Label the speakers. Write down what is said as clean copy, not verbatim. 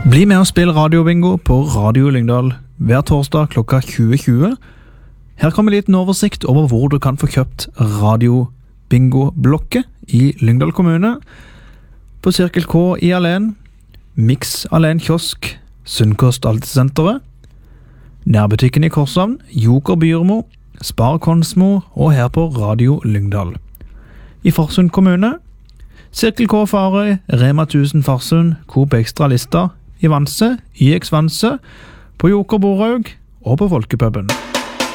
Speaker 1: Bli med og spill radiobingo på Radio Lyngdal hver torsdag klokka 20.20. Her kommer litt en oversikt over hvor du kan få kjøpt radiobingo-blokket i Lyngdal kommune. På Cirkel K i Alen, Mix Alen Kiosk, Sunnkost Altesenteret, Nærbutikken i Korshavn, Joker Byrmo, Spar Konsmo og her på Radio Lyngdal. I Farsund kommune, Cirkel K Farøy, Rema 1000 Farsund, Coop Extra Lista, i Vanse, YX Vanse, på Joker Borhaug og på Folkepuben.